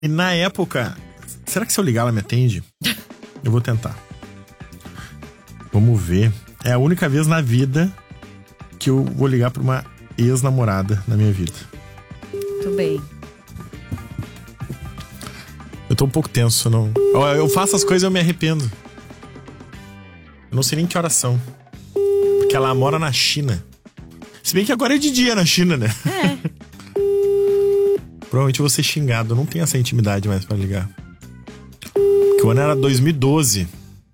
E na época... Será que se eu ligar ela me atende? Eu vou tentar. Vamos ver. É a única vez na vida que eu vou ligar pra uma ex-namorada na minha vida. Muito bem. Eu tô um pouco tenso, não. Eu faço as coisas e eu me arrependo. Eu não sei nem que horas são. Porque ela mora na China. Se bem que agora é de dia na China, né? É. Provavelmente eu vou ser xingado. Eu não tenho essa intimidade mais pra ligar. Porque o ano era 2012.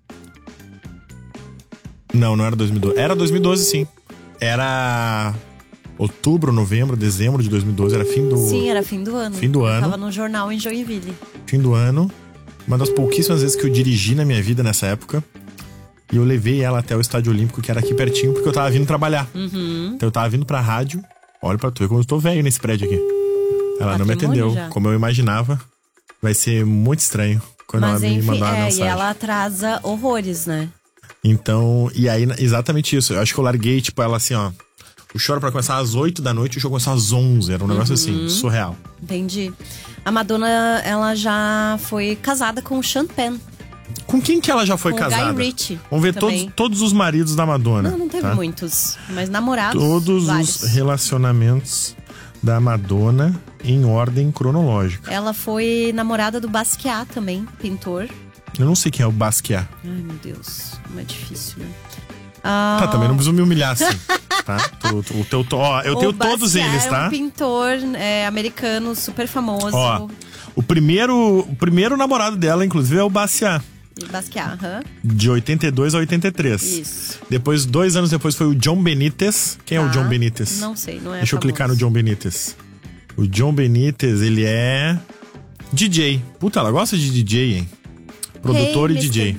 Não era 2012. Era 2012, sim. Era outubro, novembro, dezembro de 2012. Era fim do... Sim, era fim do ano. Fim do ano. Eu tava no jornal em Joinville. Fim do ano. Uma das pouquíssimas vezes que eu dirigi na minha vida nessa época. E eu levei ela até o Estádio Olímpico, que era aqui pertinho, porque eu tava vindo trabalhar. Então eu tava vindo pra rádio. Olha pra tu ver como eu tô velho nesse prédio aqui. Ela não me atendeu. Já. Como eu imaginava, vai ser muito estranho quando ela me mandar uma mensagem. E ela atrasa horrores, né? Então, e aí, exatamente isso. Eu acho que eu larguei, tipo, ela assim, ó. O show era pra começar às 8 da noite e o show começou às 11. Era um negócio assim, surreal. Entendi. A Madonna, ela já foi casada com o Sean Penn. Com quem que ela já foi com casada? O Guy Ritchie. Vamos ver todos os maridos da Madonna. Não teve muitos, mas namorados. Todos vários. os relacionamentos da Madonna em ordem cronológica. Ela foi namorada do Basquiat também, pintor. Eu não sei quem é o Basquiat. Ai, meu Deus, como é difícil, né? Tá, também não preciso me humilhar assim, tá? Eu tenho todos eles, tá? É um pintor americano super famoso. Ó, o primeiro namorado dela, inclusive, é o Basquiat. Basquiat, De 82 a 83. Isso. Depois, 2 anos depois, foi o John Benitez. Quem é o John Benitez? Não sei, não é Deixa eu famoso. clicar no John Benitez. O John Benitez, ele é DJ. Puta, ela gosta de DJ, hein? Produtor e DJ.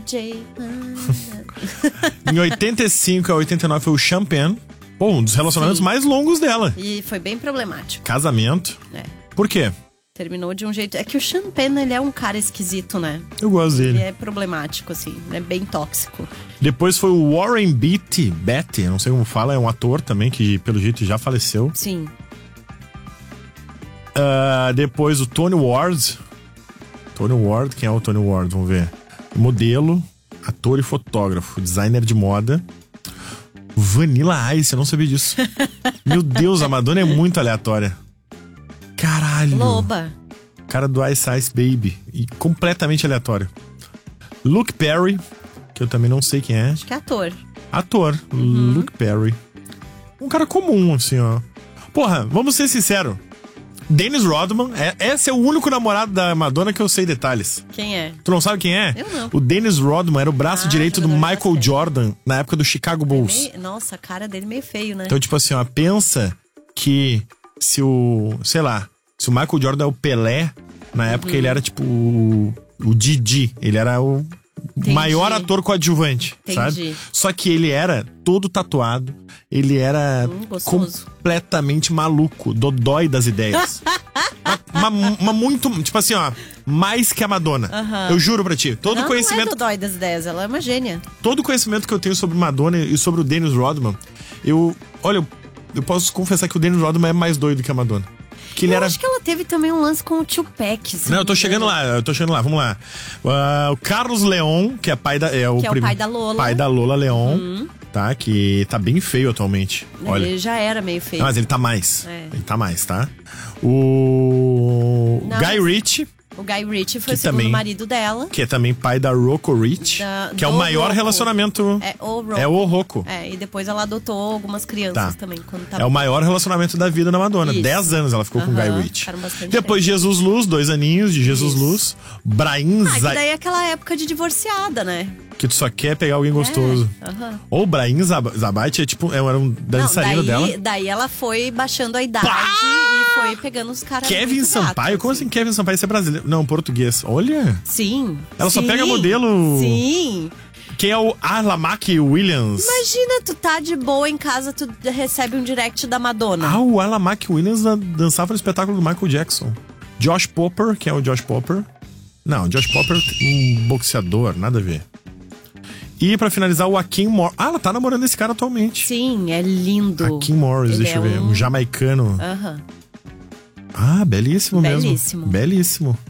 Em 85 a 89 foi o Sean Penn. Pô, um dos relacionamentos mais longos dela. E foi bem problemático. Casamento. É. Por quê? Terminou de um jeito... É que o Sean Penn, ele é um cara esquisito, né? Eu gosto dele. Ele é problemático, assim. Ele é bem tóxico. Depois foi o Warren Beatty, não sei como fala, é um ator também que, pelo jeito, já faleceu. Sim. Depois o Tony Ward. Tony Ward, quem é o Tony Ward? Vamos ver. Modelo, ator e fotógrafo, designer de moda. Vanilla Ice, eu não sabia disso. Meu Deus, a Madonna é muito aleatória. Caralho. Loba. Cara do Ice Ice Baby. E completamente aleatório. Luke Perry, que eu também não sei quem é. Acho que é ator. Ator. Luke Perry. Um cara comum, assim, ó. Porra, vamos ser sinceros. Dennis Rodman, esse é o único namorado da Madonna que eu sei detalhes. Quem é? Tu não sabe quem é? Eu não. O Dennis Rodman era o braço direito do Michael Jordan na época do Chicago Bulls. Nossa, a cara dele meio feio, né? Então, tipo assim, ó, pensa que se o Michael Jordan é o Pelé, na época ele era tipo o Didi, ele era o maior ator coadjuvante, sabe? Só que ele era todo tatuado, ele era completamente maluco, dodói das ideias. Muito, tipo assim, ó, mais que a Madonna. Eu juro pra ti. Todo conhecimento. Não é dodói das ideias, ela é uma gênia. Todo conhecimento que eu tenho sobre Madonna e sobre o Dennis Rodman, eu posso confessar que o Dennis Rodman é mais doido que a Madonna. Eu acho que ela teve também um lance com o Tupac. Não, eu tô chegando lá, vamos lá. O Carlos Leon, que é pai da... o pai da Lola. Pai da Lola Leon, tá? Que tá bem feio atualmente. Olha. Ele já era meio feio. Não, mas ele tá mais. Ele tá mais, tá? O Guy Ritchie. O Guy Ritchie foi o segundo marido dela. Que é também pai da Rocco Ritchie. Que é o maior Rocco. Relacionamento. É o Rocco. E depois ela adotou algumas crianças também. Quando tava... É o maior relacionamento da vida da Madonna. Isso. 10 anos ela ficou com o Guy Ritchie. Depois Jesus Luz, 2 aninhos de Jesus Luz. Brahim que daí é aquela época de divorciada, né? Que tu só quer pegar alguém gostoso. Ou Brahim Zabait, era um dançarino dela. Daí ela foi baixando a idade e foi pegando os caras. Kevin Sampaio? Como assim Kevin Sampaio? Isso é brasileiro? Não, português. Olha. Sim. Ela só pega modelo. Sim. Quem é o Arlamak Williams? Imagina, tu tá de boa em casa, tu recebe um direct da Madonna. O Arlamak Williams dançava no espetáculo do Michael Jackson. Josh Popper, quem é o Josh Popper? Não, Josh Popper, um boxeador, nada a ver. E pra finalizar, o Akim Morris. Ela tá namorando esse cara atualmente. Sim, é lindo. Akim Morris, deixa eu ver. Um jamaicano. Ah, belíssimo mesmo. Belíssimo. Belíssimo.